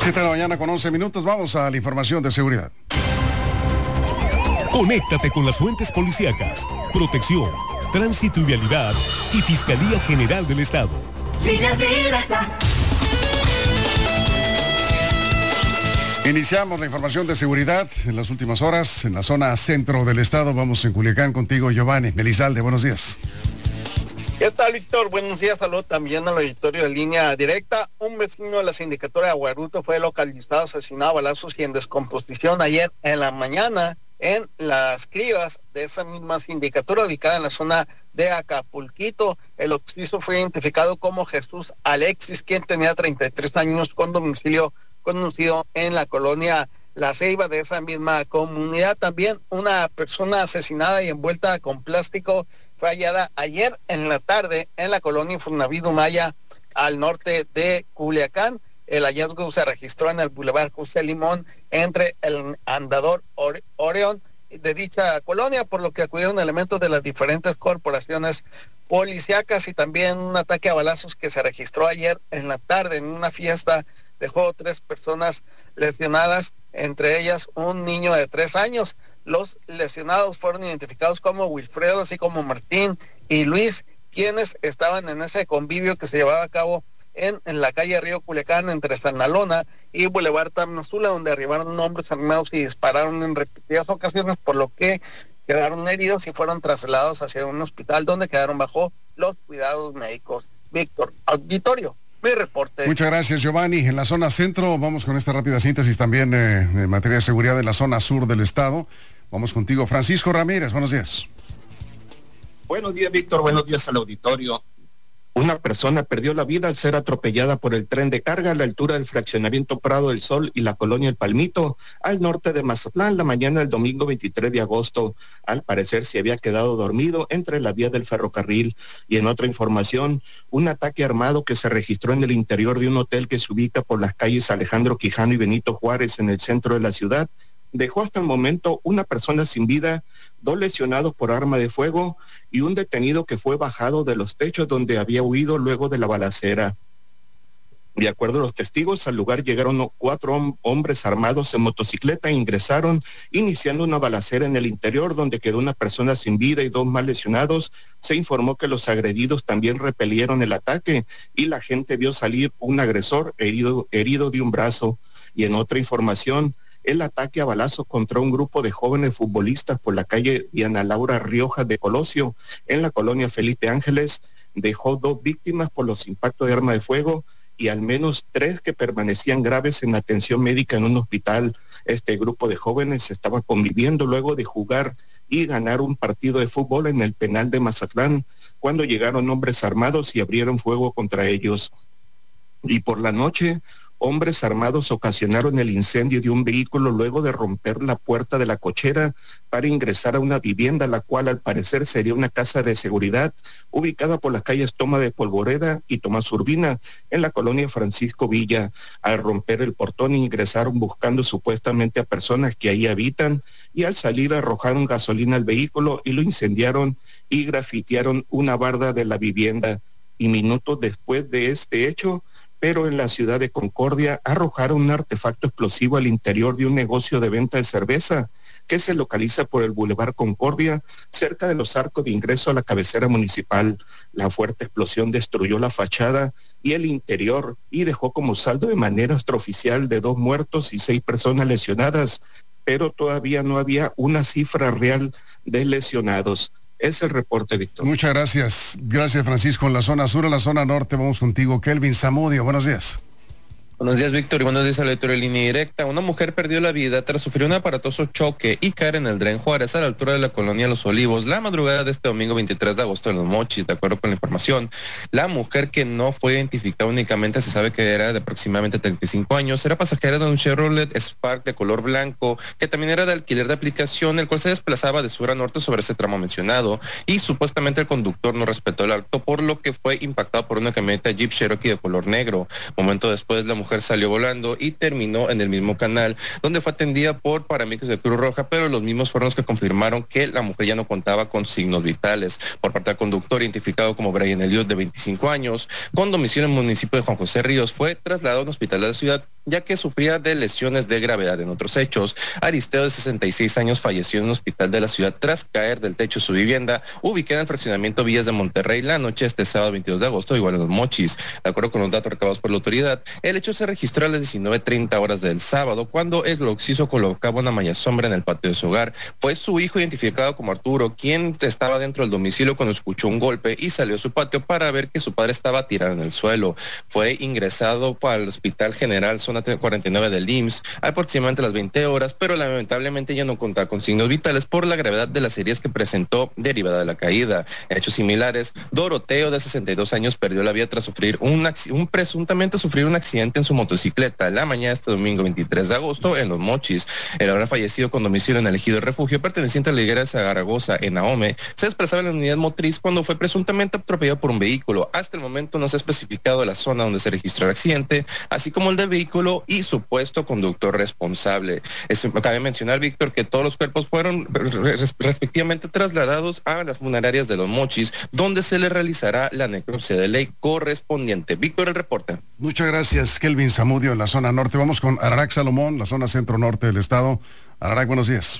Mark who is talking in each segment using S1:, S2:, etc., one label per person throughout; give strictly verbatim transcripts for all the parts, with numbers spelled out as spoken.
S1: siete de la mañana con once minutos. Vamos a la información de seguridad.
S2: Conéctate con las fuentes policíacas, protección, tránsito y vialidad y Fiscalía General del Estado.
S3: Línea directa.
S1: Iniciamos la información de seguridad en las últimas horas en la zona centro del estado. Vamos en Culiacán contigo, Giovanni Melizalde. Buenos días.
S4: ¿Qué tal, Víctor? Buenos días, saludos también al auditorio de Línea Directa. Un vecino de la sindicatura de Aguaruto fue localizado, asesinado a balazos y en descomposición ayer en la mañana en las cribas de esa misma sindicatura ubicada en la zona de Acapulquito. El occiso fue identificado como Jesús Alexis, quien tenía treinta y tres años, con domicilio conocido en la colonia La Ceiba de esa misma comunidad. También una persona asesinada y envuelta con plástico fue hallada ayer en la tarde en la colonia Infonavit Maya, al norte de Culiacán. El hallazgo se registró en el Boulevard José Limón, entre el Andador Oreón de dicha colonia, por lo que acudieron elementos de las diferentes corporaciones policíacas. Y también un ataque a balazos que se registró ayer en la tarde en una fiesta. Dejó tres personas lesionadas, entre ellas un niño de tres años. Los lesionados fueron identificados como Wilfredo, así como Martín y Luis, quienes estaban en ese convivio que se llevaba a cabo en, en la calle Río Culiacán, entre Sanalona y Boulevard Tamazula, donde arribaron hombres armados y dispararon en repetidas ocasiones, por lo que quedaron heridos y fueron trasladados hacia un hospital donde quedaron bajo los cuidados médicos. Víctor, auditorio, mi reporte.
S1: Muchas gracias, Giovanni. En la zona centro, vamos con esta rápida síntesis también eh, en materia de seguridad en la zona sur del estado. Vamos contigo, Francisco Ramírez. Buenos días.
S5: Buenos días, Víctor. Buenos días al auditorio. Una persona perdió la vida al ser atropellada por el tren de carga a la altura del fraccionamiento Prado del Sol y la colonia El Palmito, al norte de Mazatlán, la mañana del domingo veintitrés de agosto. Al parecer se había quedado dormido entre la vía del ferrocarril. Y en otra información, un ataque armado que se registró en el interior de un hotel que se ubica por las calles Alejandro Quijano y Benito Juárez en el centro de la ciudad dejó hasta el momento una persona sin vida, dos lesionados por arma de fuego y un detenido que fue bajado de los techos donde había huido luego de la balacera. De acuerdo a los testigos, al lugar llegaron cuatro hom- hombres armados en motocicleta e ingresaron, iniciando una balacera en el interior donde quedó una persona sin vida y dos más lesionados. Se informó que los agredidos también repelieron el ataque y la gente vio salir un agresor herido, herido de un brazo. Y en otra información, el ataque a balazos contra un grupo de jóvenes futbolistas por la calle Diana Laura Riojas de Colosio, en la colonia Felipe Ángeles, dejó dos víctimas por los impactos de arma de fuego y al menos tres que permanecían graves en atención médica en un hospital. Este grupo de jóvenes estaba conviviendo luego de jugar y ganar un partido de fútbol en el penal de Mazatlán, cuando llegaron hombres armados y abrieron fuego contra ellos. Y por la noche, hombres armados ocasionaron el incendio de un vehículo luego de romper la puerta de la cochera para ingresar a una vivienda, la cual al parecer sería una casa de seguridad ubicada por las calles Toma de Polvoreda y Tomás Urbina, en la colonia Francisco Villa. Al romper el portón ingresaron buscando supuestamente a personas que ahí habitan y al salir arrojaron gasolina al vehículo y lo incendiaron y grafitearon una barda de la vivienda. Y minutos después de este hecho, pero en la ciudad de Concordia, arrojaron un artefacto explosivo al interior de un negocio de venta de cerveza que se localiza por el Boulevard Concordia, cerca de los arcos de ingreso a la cabecera municipal. La fuerte explosión destruyó la fachada y el interior y dejó como saldo de manera extraoficial de dos muertos y seis personas lesionadas, pero todavía no había una cifra real de lesionados. Es el reporte, Víctor.
S1: Muchas gracias. Gracias, Francisco. En la zona sur, en la zona norte, vamos contigo, Kelvin Zamudio. Buenos días.
S6: Buenos días, Víctor, y buenos días al lector de Línea Directa. Una mujer perdió la vida tras sufrir un aparatoso choque y caer en el Dren Juárez a la altura de la colonia Los Olivos la madrugada de este domingo veintitrés de agosto en Los Mochis. De acuerdo con la información, la mujer, que no fue identificada únicamente, se sabe que era de aproximadamente treinta y cinco años, era pasajera de un Chevrolet Spark de color blanco, que también era de alquiler de aplicación, el cual se desplazaba de sur a norte sobre ese tramo mencionado, y supuestamente el conductor no respetó el alto, por lo que fue impactado por una camioneta Jeep Cherokee de color negro. Momento después, la mujer salió volando y terminó en el mismo canal, donde fue atendida por paramédicos de Cruz Roja, pero los mismos fueron los que confirmaron que la mujer ya no contaba con signos vitales. Por parte del conductor, identificado como Brian Elliot, de veinticinco años, con domicilio en el municipio de Juan José Ríos, fue trasladado a un hospital de la ciudad ya que sufría de lesiones de gravedad. En otros hechos, Aristeo, de sesenta y seis años, falleció en un hospital de la ciudad tras caer del techo de su vivienda, ubicada en el fraccionamiento Villas de Monterrey, la noche de este sábado veintidós de agosto, igual en Los Mochis. De acuerdo con los datos recabados por la autoridad, el hecho se registró a las diecinueve treinta horas del sábado, cuando el occiso colocaba una malla sombra en el patio de su hogar. Fue su hijo, identificado como Arturo, quien estaba dentro del domicilio cuando escuchó un golpe y salió a su patio para ver que su padre estaba tirado en el suelo. Fue ingresado para el Hospital General Zona cuarenta y nueve del I M S S aproximadamente a las veinte horas, pero lamentablemente ya no contaba con signos vitales por la gravedad de las heridas que presentó derivada de la caída. En hechos similares, Doroteo, de sesenta y dos años, perdió la vida tras sufrir un, un presuntamente sufrir un accidente en su motocicleta la mañana de este domingo veintitrés de agosto en Los Mochis. El ahora fallecido, con domicilio en el ejido Refugio, perteneciente a la higuera de Zaragoza, en Ahome, se desplazaba en la unidad motriz cuando fue presuntamente atropellado por un vehículo. Hasta el momento no se ha especificado la zona donde se registró el accidente, así como el del vehículo y supuesto conductor responsable. Es, cabe mencionar, Víctor, que todos los cuerpos fueron respectivamente trasladados a las funerarias de Los Mochis, donde se le realizará la necropsia de ley correspondiente. Víctor, el reporte.
S1: Muchas gracias, Kelvin Zamudio, en la zona norte. Vamos con Ararac Salomón, la zona centro-norte del estado. Ararac, buenos días.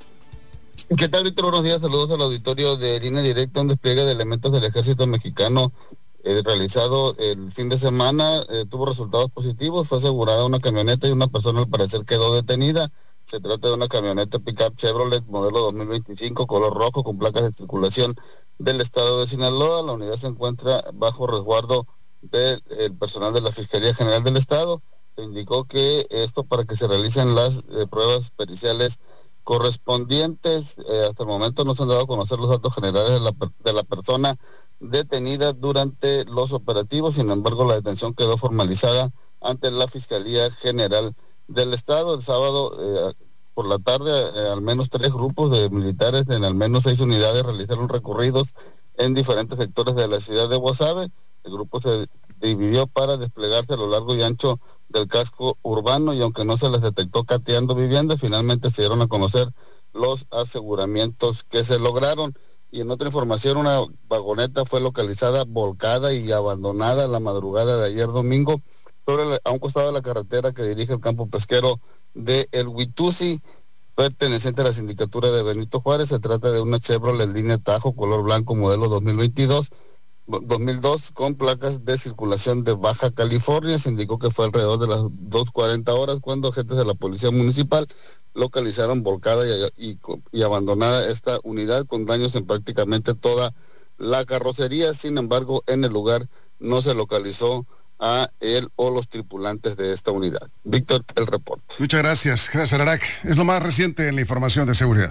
S7: ¿Qué tal, Víctor? Buenos días, saludos al auditorio de Línea Directa. Un despliegue de elementos del ejército mexicano eh, realizado el fin de semana eh, tuvo resultados positivos. Fue asegurada una camioneta y una persona al parecer quedó detenida. Se trata de una camioneta pick-up Chevrolet modelo dos mil veinticinco, color rojo, con placas de circulación del estado de Sinaloa. La unidad se encuentra bajo resguardo del personal de la Fiscalía General del Estado. Se indicó que esto para que se realicen las eh, pruebas periciales correspondientes. Eh, hasta el momento no se han dado a conocer los datos generales de la, de la persona detenida durante los operativos. Sin embargo, la detención quedó formalizada ante la Fiscalía General del Estado. El sábado eh, por la tarde, eh, al menos tres grupos de militares en al menos seis unidades realizaron recorridos en diferentes sectores de la ciudad de Guasave. El grupo se dividió para desplegarse a lo largo y ancho del casco urbano, y aunque no se les detectó cateando viviendas, finalmente se dieron a conocer los aseguramientos que se lograron. Y en otra información, una vagoneta fue localizada volcada y abandonada la madrugada de ayer domingo sobre el, a un costado de la carretera que dirige el campo pesquero de El Huitusi, perteneciente a la sindicatura de Benito Juárez. Se trata de una Chevrolet línea Tajo, color blanco, modelo dos mil veintidós, dos mil dos, con placas de circulación de Baja California. Se indicó que fue alrededor de las dos cuarenta horas cuando agentes de la policía municipal localizaron volcada y, y, y abandonada esta unidad, con daños en prácticamente toda la carrocería. Sin embargo, en el lugar no se localizó a él o los tripulantes de esta unidad. Víctor, el reporte.
S1: Muchas gracias. Gracias, Ararac. Es lo más reciente en la información de seguridad.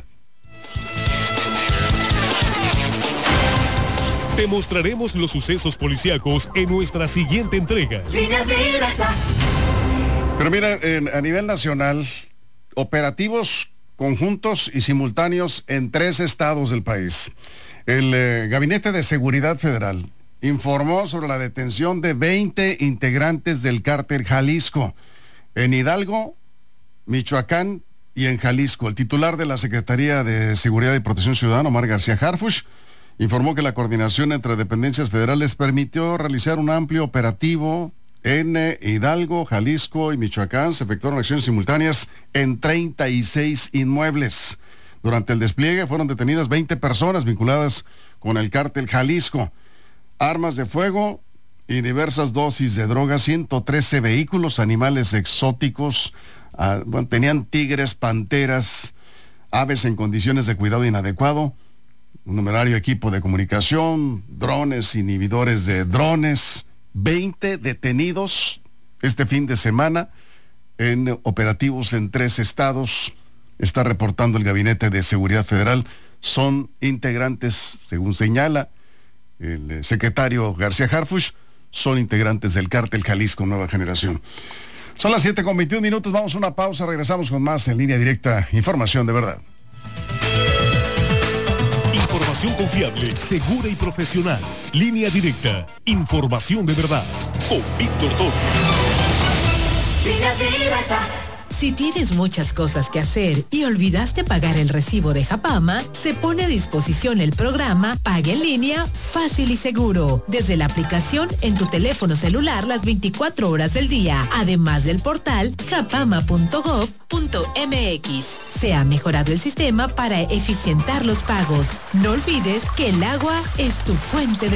S2: Te mostraremos los sucesos policíacos en nuestra siguiente entrega.
S3: Línea Directa.
S1: Pero mira, en, a nivel nacional, operativos conjuntos y simultáneos en tres estados del país. El eh, Gabinete de Seguridad Federal informó sobre la detención de veinte integrantes del cártel Jalisco en Hidalgo, Michoacán y en Jalisco. El titular de la Secretaría de Seguridad y Protección Ciudadana, Omar García Harfuch, informó que la coordinación entre dependencias federales permitió realizar un amplio operativo en eh, Hidalgo, Jalisco y Michoacán. Se efectuaron acciones simultáneas en treinta y seis inmuebles. Durante el despliegue fueron detenidas veinte personas vinculadas con el cártel Jalisco. Armas de fuego y diversas dosis de drogas, ciento trece vehículos, animales exóticos, uh, bueno, tenían tigres, panteras, aves en condiciones de cuidado inadecuado, un numerario equipo de comunicación, drones, inhibidores de drones, veinte detenidos este fin de semana en operativos en tres estados, está reportando el Gabinete de Seguridad Federal. Son integrantes, según señala el secretario García Harfuch, son integrantes del cártel Jalisco Nueva Generación. Son las siete con veintiún minutos, vamos a una pausa, regresamos con más en Línea Directa, información de verdad.
S2: Información confiable, segura y profesional. Línea Directa, información de verdad, con Víctor Torres.
S3: Línea Directa.
S8: Si tienes muchas cosas que hacer y olvidaste pagar el recibo de Japama, se pone a disposición el programa Paga en Línea Fácil y Seguro, desde la aplicación en tu teléfono celular las veinticuatro horas del día, además del portal japama punto gob punto mx. Se ha mejorado el sistema para eficientar los pagos. No olvides que el agua es tu fuente de